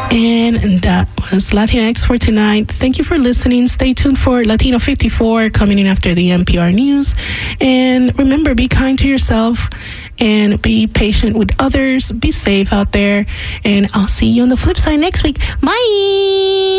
And that was Latinx for tonight. Thank you for listening. Stay tuned for Latino 54 coming in after the NPR News. And remember, be kind to yourself and be patient with others. Be safe out there. And I'll see you on the flip side next week. Bye.